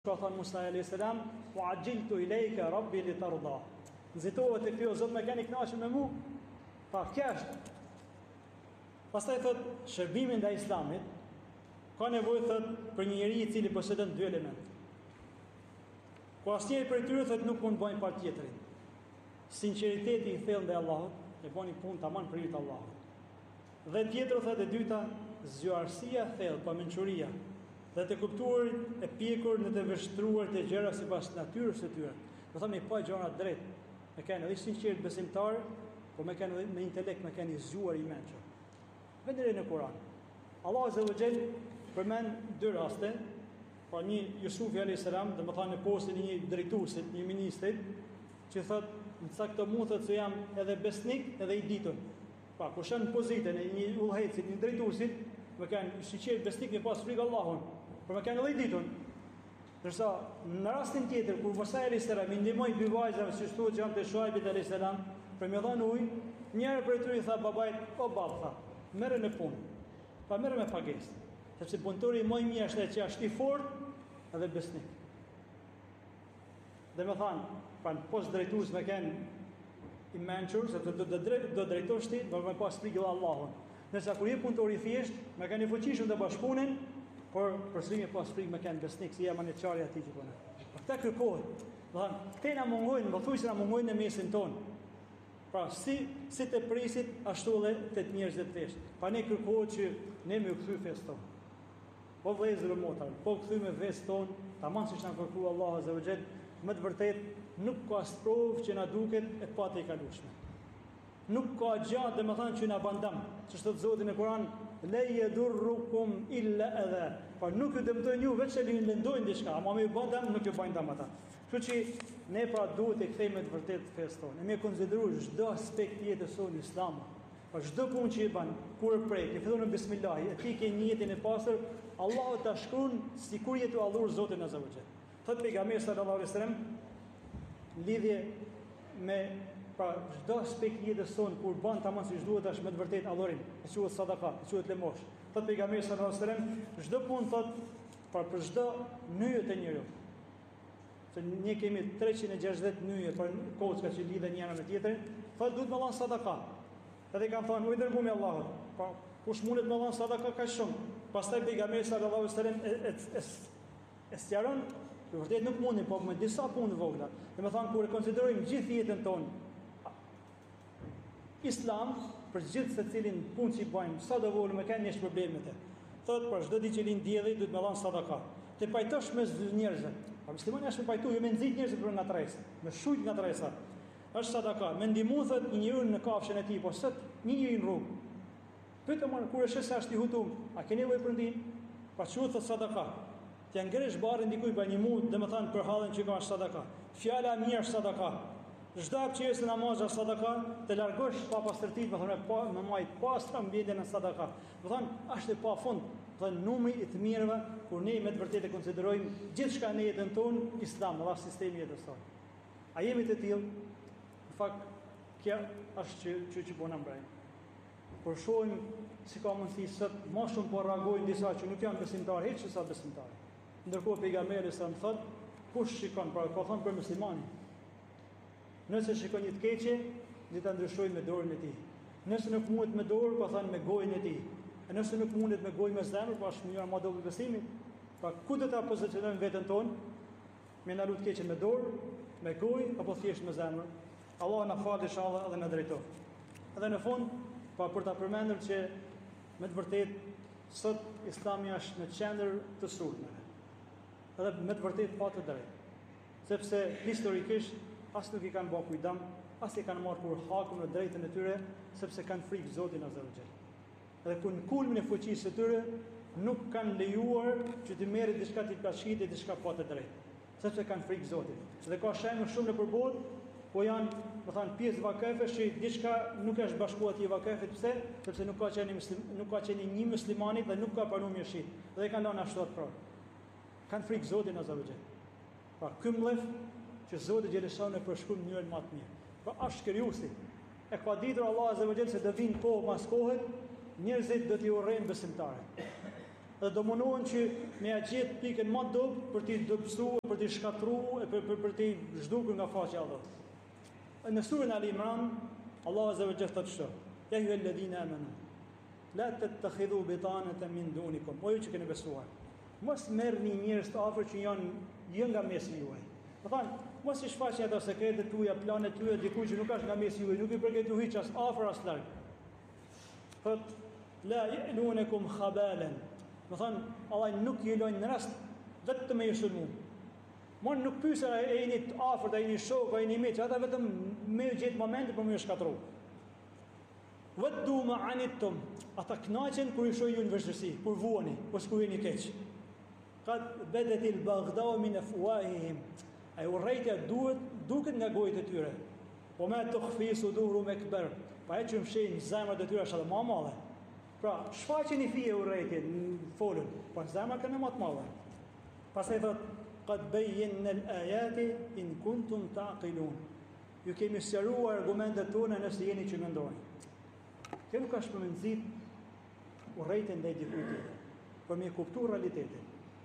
Ka thënë Musa a.s. Wa ajiltu ilejka rabbi li tarda. Nxitohet e kjo Zot me keni kënaqur me mu. Pa kjo është. Pastaj thot shërbimi ndaj Islamit ka nevojë thot për një njeri i cili posedon dy elemente. Ku asnjëri prej tyre thot nuk mund bëjnë pa tjetrin. Sinqeriteti i thellë ndaj Allahut, e bani punë tamam për hir të Allahut. Dhe tjetër thot e dyta, zgjuarësia e thellë, pa mençuria. Dhe të kuptuarit e pjekur në të vështruar të gjëra sipas natyrës së tyre. Do thonë pa gjëra drejt. Me kanë edhe sinqert besimtar, por me kanë me intelekt, me kanë zgjuar i mençur. Vendere në Kur'an. Allah Azza wa Jall përmend dy raste, pa një Jusufi alayhis salam, domethënë në postin e një drejtuesit, një ministrit, që thotë, më saktë mua thotë se jam edhe besnik edhe i ditur. Pa, kur shën pozitën e një udhëhecit, një drejtuesit, me kanë sinqert besnik me pas frikë Allahun. Por me kanë edhe ditun. Ndërsa në rastin tjetër kur Musa alayhis salam i ndihmoi dy vajzave si thuhet janë të Shuaibit alayhis salam, për më dhënë ujë, njëra prej tyre i tha babait, "O bab, tha, merre në punë. Pa merre me pagesë, sepse punëtori më i mirë është ai që është i fortë edhe besnik." Dhe më thanë, pra në post drejtues me kanë i mençur, sepse do drejtosh ti, do me pas frikë Allahun. Nëse kur je punëtori i thjesht, me kanë i fuqishëm të bashkëpunin, por përsërimi pas frikë me kanë besnik, si jam në çarja atij që punon. Por këta kërkohet. Do thënë, te na mungojnë, më thuaj se na mungojnë në mesin ton. Pra, si të prisit, ashtu edhe të njerëzit të thjesht. Pa ne kërkohet që ne me u kthy fesë ton. Po vëllezër motra, po kthy me vesë ton, tamam siç na kërkoi Allahu Azza wa Jall, më të vërtet nuk ka provë që na duket e patë e kalueshme. Nuk ka gjatë dhe më thanë që na bandam, që shtë të Zotin e Kur'an, leje durrukum illa edhe, pa nuk ju dëmtojnë ju, veç e li lëndojnë diçka, ama me ju bandam, nuk ju bandam ata. Kështu që ne pra duhet e kthejme të vërtet të fesë tonë, e me konsideru çdo aspekt jetës sonë islama, pa çdo punë që i banë, kur e prej, ke fillon në bismillahi, e ti ke një jetin e pastër, Allahu ta shkruan sikur jetu allur Zotin Azza wa Jall. Thot pejgamberi sallallahu alaihi wasallam, lidhje me pra çdo aspekt jetës sonë kur bën tamam siç duhet është me të vërtetë adhurim, e quhet sadaka, e quhet lëmosh. Thot pejgamberi sallallahu alajhi wasallam, çdo punë thot për çdo nyje të njeriu. Se ne kemi 360 nyje për kocka që lidhen njëra me tjetrën, thot duhet me dhënë sadaka. Edhe kanë thonë, "O i dërguari i Allahut, po kush mundet me dhënë sadaka kaq shumë?" Pastaj pejgamberi sallallahu alajhi wasallam e sqaron, për vërtet nuk mundin, po me disa punë vogla. Domethënë kur e konsiderojmë gjithë jetën tonë Islam, për gjithë se cilin punë që i bëjmë, sa do volë me kanë njësh problemet e. Thotë, për çdo ditë që lind dielli, duhet me dhënë sadaka. Të pajtosh mes njerëzve. Pa muslimani është me pajtu, jo me nxit njerëzit për nga tresë, me shujt nga tresa. Është sadaka. Me ndihmu thotë një njeri në kafshën e tij, po sot një njeri në rrugë. Pyetëm kur është se është i hutum, a ke nevojë për ndihmë? Pa çuhet thotë sadaka. Ti ngresh barrin dikujt pa një mund, domethënë për hallën që ka sadaka. Fjala mirë është sadaka. Çdo hap që është namaz është sadaka, të largosh pa pastërti, më thonë pa më maj pastër ambientin në sadaka. Do thonë është e pafund, do thonë numri i të mirëve kur ne me të vërtetë konsiderojmë gjithçka në jetën tonë Islam, dhe sistemi jetës tonë. A jemi të tillë? Në fakt kjo është që po na mbajnë. Por shohim si ka mundësi sot më shumë po reagojnë disa që nuk janë besimtarë, hiç sa besimtarë. Ndërkohë pejgamberi sa më thotë, kush shikon pra ka thonë për muslimanin. Nëse shikon një të keqe, le ta ndryshojë me dorën e tij. Nëse nuk mundet me dorë, po thon me gojën e tij. E nëse nuk mundet me gojë me zemër, po është mënyra më dobët besimit. Pra ku do ta pozicionojmë veten tonë? Me na lut keqen me dorë, me gojë apo thjesht me zemër? Allah na falë inshallah edhe na drejton. Edhe në fund, pa për ta përmendur që me të vërtetë sot Islami është në qendër të sulmeve. Edhe me të vërtetë pa të drejtë. Sepse historikisht as nuk i kanë bërë kujdam, as i kanë marrë kur hakun në drejtën e tyre, sepse kanë frikë Zotin Azza wa Jall. Edhe kur në kulmin e fuqisë së tyre, nuk kanë lejuar që të merret diçka të pashkite, diçka pa të drejtë, sepse kanë frikë Zotit. Dhe ka shembull shumë në përballë, po janë, do thënë, pjesë vakefesh që diçka nuk është bashkuar ti vakefit, pse? Sepse nuk ka qenë një muslimanit dhe nuk ka pranuar mirësi. Dhe kanë lënë ashtu atë prapë. Kanë frikë Zotin Azza wa Jall. Pra ky mllef që Zoti xheleshon e përshkruan në mënyrë më të mirë. Po është krijuesi. E ka ditur Allah Azza wa Jall se do vinë kohë pas kohe, njerëzit do t'i urrejnë besimtarët. dhe do mundohen që me ja gjetë pikën më dob për t'i dobësuar, për t'i shkatruar, për t'i zhdukur nga faqja e Allahut. Në surën Al-Imran, Allah azza wa jalla thotë kështu: "Ya ayyuhalladhina amanu, la tattakhidhu bitanatan min dunikum." O ju që keni besuar, mos merrni njerëz të afër që janë jo nga mesi juaj. Do thonë, mos i shfaqni ato sekretet tuaja, planet tuaja dikujt që nuk është nga mesi juaj, nuk i përket ju hiç as afër as larg. Thot la ya'lunukum khabalan. Do thonë, Allah nuk ju lën në rast vetëm me ju sulmu. Mon nuk pyesën e jeni të afërt, a jeni shok, a jeni miq, ata vetëm me ju gjet momentin për më shkatru. Waddu ma anittum, ata kënaqen kur ju shohin ju në vështirësi, kur vuani, ose kur jeni keq. Qad badatil baghdau min afwahihim. Ai urrejtja duket nga gojët e tyre. Po ma tukhfi sudurum akbar. Pa e që mshin zemrat e tyre është edhe më madhe. Pra, shfaqeni fije urrejtje në folën, po zemrat kanë më të madhe. Pastaj thot qad bayyana al-ayati in kuntum taqilun. Ju kemi sqaruar argumentet tona nëse jeni që mendoni. Kjo nuk është për me nxit urrejtjen ndaj dikujt tjetër, por me kuptuar realitetin.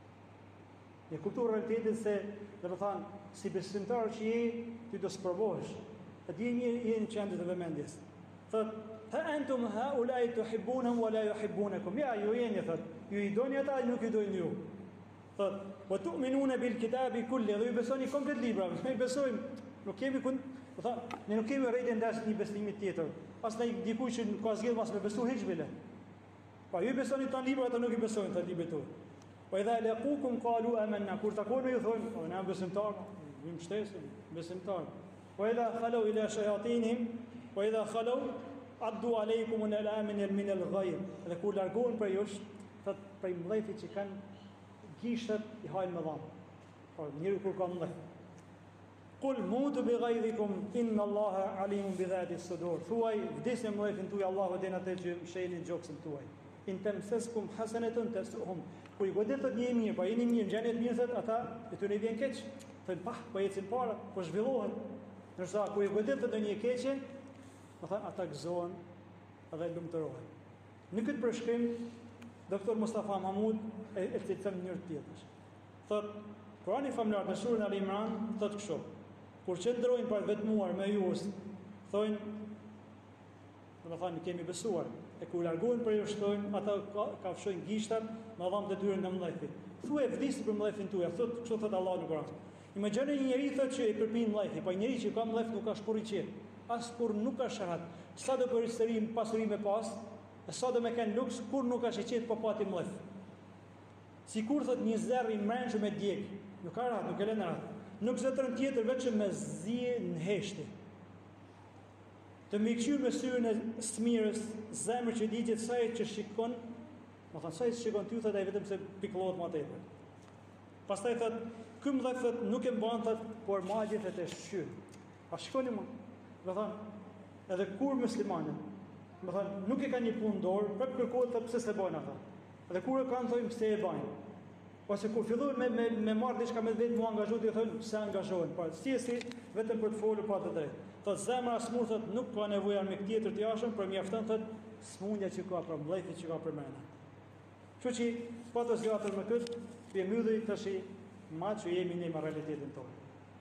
Me kuptuar realitetin se, do të thonë, si besimtar që je, ti do sprovohesh. E di mirë je në qendër të vëmendjes. Thot, ha antum haulai tuhibbunhum wa la yuhibbunakum. Ja, ju jeni, thot, ju i doni ata, nuk ju dojnë ju. Thot, wa tu'minuna bil kitabi kulli, dhe ju besoni komplet librave. Ne besojmë, nuk kemi ne nuk kemi rrejtje ndas një beslimit tjetër. As ne dikuj që nuk ka zgjedhur mas me besu hiç bile. Pa ju besoni tan libra, ata nuk i besojnë tan librat tuaj. Po idha laqukum qalu amanna, kur takojnë ju thonë, po ne jam besimtar, ju mbështesim, besimtar. Po idha khalu ila shayatinihim, po idha khalu addu alaykum al-amin min al-ghayr. Dhe kur largohen prej jush, thot prej mllëfit që kanë gishtat i hajnë me dhamë. Po njëri kur ka mllëf. Qul mutu bi ghayrikum inna Allaha alimun bi dhati as-sudur. Thuaj vdesni mllëfin tuaj, Allahu den atë që mshelin gjoksin tuaj. In tamsaskum hasanatun tasuhum. Kur i godetët një mirë, pa jeni mirë, gjenet mirë, thët, ata e të ne vjen keq. Thënë, po ecin para, po zhvillohen. Nërsa, kur i godetët në një keqe, ata gëzohen edhe lumëtërohen. Në këtë përshkrim, doktor Mustafa Mahmud e të thëmë njërë tjetër. Thët, Kurani famlar në surën Al-Imran, thët kështu: kur qëndrojnë për vetmuar me juos, thojnë, do të thonë kemi besuar, e kur largohen për ju shtojnë, ata kafshojnë gishtat me dhamë të tyre në mllëfit. Thuaj vdisni për mllëfin tuaj, kështu thot Allah në Kur'an. Imagjinoni një njeri thotë që e përpin mllëfin, po një njeri që ka mllëf nuk ka shkur i qet, as kur nuk ka shahat. Sa do për historim pasuri me pas, sa do me kanë luks, kur nuk ka qet po pati mllëf. Sikur thot një zerr i mrenshëm me djeg, nuk ka rahat, nuk e lën rahat. Nuk zotron tjetër vetëm me zije në heshti. Të mikëshur me syrën e smirës, zemër që digjet saj që shikon, më thënë saj që shikon ty, thët e vetëm se piklohet ma tepër. Pastaj thët, këmë dhe thët nuk e mbanë thët, por magje thët e shqyrë. A shikoni më, më thënë, edhe kur muslimanin, më thënë, nuk e ka një punë dorë, prep kërkohet thët pëse se bajnë ata. Edhe kur e kanë thëjmë pëse e bajnë. Ose kur fillojnë me marrë diçka me vetë mu angazhut, i thënë se angazhohen. Pra, si vetëm për të folur pa të drejtë. Thot zemra smur thot nuk ka nevojë armik tjetër të jashtëm, por mjafton thot smundja që ka për mllëfit që ka për mendja. Kështu që pa të zgjatur me këtë, të mbylli tash ma që jemi ne me realitetin tonë.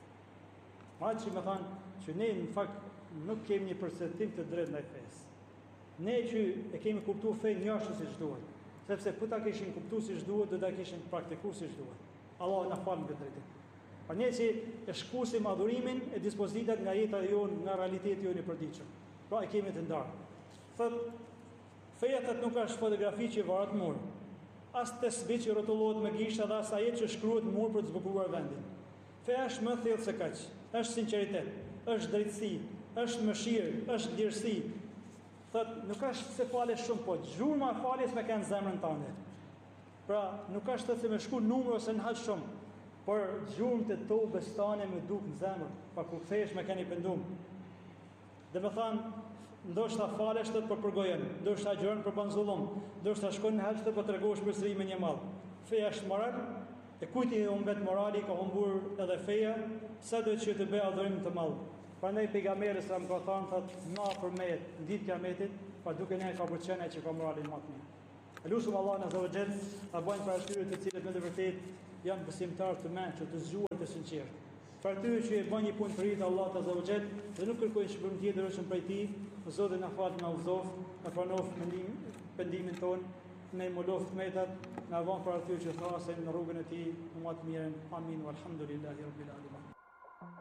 Ma që më thanë që ne në fakt nuk kemi një përcetim të drejtë ndaj fesë. Ne që e kemi kuptuar fen jashtë siç duhet, sepse po ta kishin kuptuar siç duhet, do ta kishin praktikuar siç duhet. Allah na falë këtë drejtim. Pa ne që e shkusim adhurimin e dispozitat nga jeta jonë, nga realiteti jonë i përditshëm. Pra e kemi të ndarë. Thët, feja thët nuk është fotografi që varet mur. As tesbih që rrotullohet me gishta dhe as ajet që shkruhet mur për të zbukuruar vendin. Feja është më thellë se kaq. Është sinqeritet, është drejtësi, është mëshirë, është lirësi. Thët, nuk është se falesh shumë, po gjurma e faljes me kanë zemrën tënde. Pra, nuk është thët se me shku numër ose në haq shumë. Por gjurmë të to bestane me duk në zemër, pa kur kthehesh me keni pëndum. Dhe me thanë, ndoshta falesh të për përgojen, ndoshta gjërën për banzullum, ndoshta shkon në haqë të për të regosh për sëri me një malë. Feja është moral, e kujti e umbet morali, ka humbur edhe feja, sa do që të bëj adhurim të malë. Pra nej pejgamberi sa më ka thanë, thëtë, na për me, në ditë kiametit, pa duke ne ka përqene që ka moralin më të mirë. Lutem Allahun Azza wa Jall ta bëjmë për atyre të cilët me të vërtetë janë besimtarë të mençur, të zgjuar, të sinqertë. Për atyre që e bën një punë për hir të Allahut Azza wa Jall dhe nuk kërkojnë shpërblim tjetër vetëm prej tij, Zoti na fal, na udhëzof, na pranof pendimin ton, ne moloft metat, na vën për atyre që thasen në rrugën e tij, më të mirën. Amin walhamdulillahi rabbil alamin.